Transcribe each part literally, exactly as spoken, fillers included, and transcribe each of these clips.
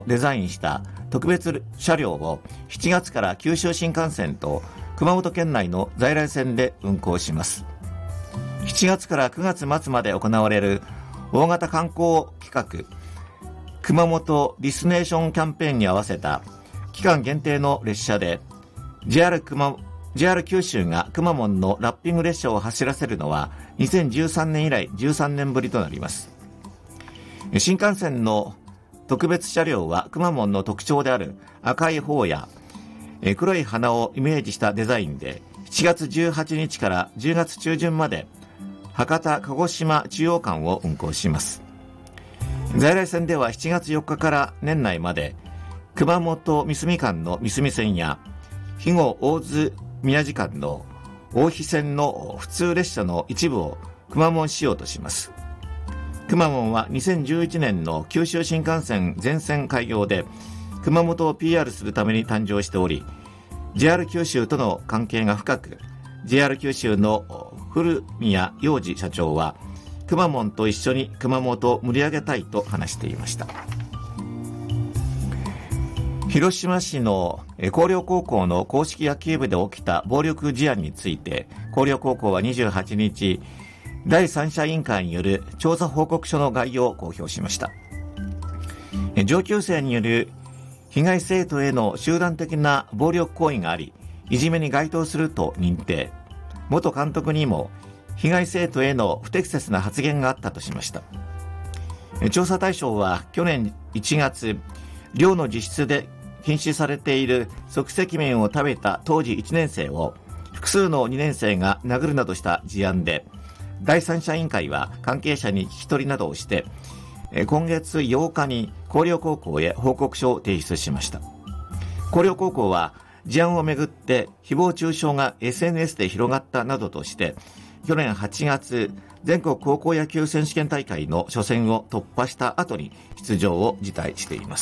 デザインした特別車両をしちがつから九州新幹線と熊本県内の在来線で運行します。しちがつからくがつ末まで行われる大型観光企画熊本ディスネーションキャンペーンに合わせた期間限定の列車で ジェイアール 熊 ジェイアール 九州がくまモンのラッピング列車を走らせるのはにせんじゅうさんねん以来じゅうさんねんぶりとなります。新幹線の特別車両はくまモンの特徴である赤い頬や黒い花をイメージしたデザインでしちがつじゅうはちにちからじゅうがつ中旬まで博多鹿児島中央間を運行します。在来線ではしちがつよっかから年内まで熊本三隅間の三隅線や肥後大津宮地間の大肥線の普通列車の一部をくまモン仕様とします。くまモンはにせんじゅういちねんの九州新幹線全線開業で熊本を ピーアール するために誕生しており、 ジェイアール 九州との関係が深く、 ジェイアール 九州の古宮洋二社長はくまモンと一緒に熊本を盛り上げたいと話していました。広島市の広陵高校の硬式野球部で起きた暴力事案について、広陵高校はにじゅうはちにち第三者委員会による調査報告書の概要を公表しました。上級生による被害生徒への集団的な暴力行為があり、いじめに該当すると認定。元監督にも被害生徒への不適切な発言があったとしました。調査対象は去年いちがつ、寮の自室で禁止されている即席麺を食べた当時いちねん生を複数のにねん生が殴るなどした事案で、第三者委員会は関係者に聞き取りなどをして今月ようかに広陵高校へ報告書を提出しました。広陵高校は事案をめぐって誹謗中傷が エスエヌエス で広がったなどとして去年はちがつ全国高校野球選手権大会の初戦を突破した後に出場を辞退しています。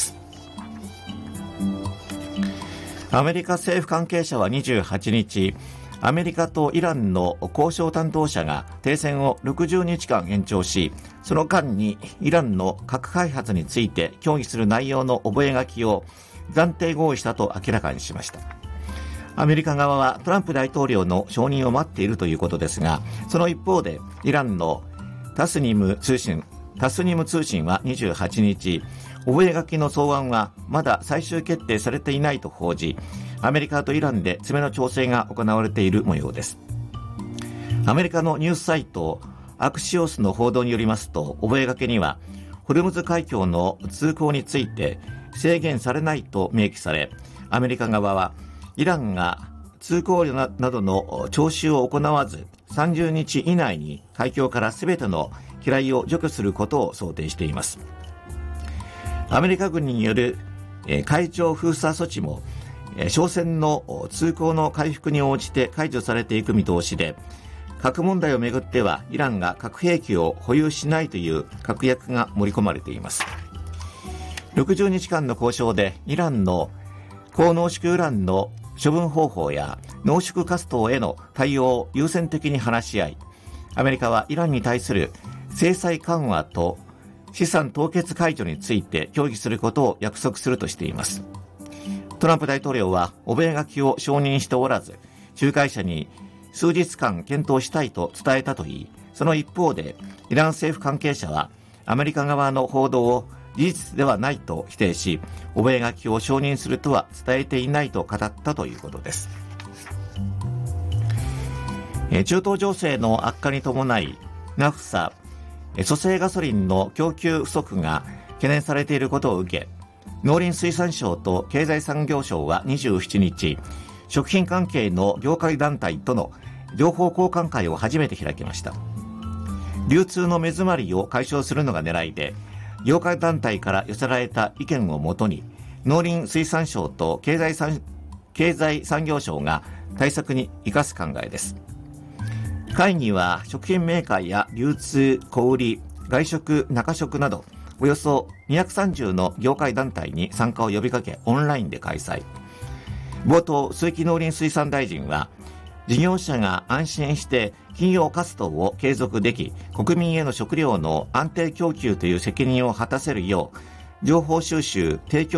アメリカ政府関係者はにじゅうはちにち、アメリカとイランの交渉担当者が停戦をろくじゅうにちかん延長し、その間にイランの核開発について協議する内容の覚書を暫定合意したと明らかにしました。アメリカ側はトランプ大統領の承認を待っているということですが、その一方でイランのタスニム通信タスニム通信はにじゅうはちにち、覚書の草案はまだ最終決定されていないと報じ、アメリカとイランで詰めの調整が行われている模様です。アメリカのニュースサイトアクシオスの報道によりますと、覚書にはホルムズ海峡の通行について制限されないと明記され、アメリカ側はイランが通行料などの徴収を行わずさんじゅうにち以内に海峡からすべての機雷を除去することを想定しています。アメリカ軍による海上封鎖措置も商船の通行の回復に応じて解除されていく見通しで、核問題をめぐってはイランが核兵器を保有しないという確約が盛り込まれています。ろくじゅうにちかんの交渉でイランの高濃縮ウランの処分方法や濃縮活動への対応を優先的に話し合い、アメリカはイランに対する制裁緩和と資産凍結解除について協議することを約束するとしています。トランプ大統領は覚書を承認しておらず、仲介者に数日間検討したいと伝えたといい、その一方でイラン政府関係者はアメリカ側の報道を事実ではないと否定し、覚書を承認するとは伝えていないと語ったということです。中東情勢の悪化に伴いナフサ蘇生ガソリンの供給不足が懸念されていることを受け、農林水産省と経済産業省はにじゅうしちにち、食品関係の業界団体との情報交換会を初めて開きました。流通の目詰まりを解消するのが狙いで、業界団体から寄せられた意見をもとに農林水産省と経済産、経済産業省が対策に生かす考えです。会議は食品メーカーや流通、小売、外食、中食などおよそにひゃくさんじゅうの業界団体に参加を呼びかけオンラインで開催。冒頭、鈴木農林水産大臣は事業者が安心して企業活動を継続でき、国民への食料の安定供給という責任を果たせるよう情報収集提供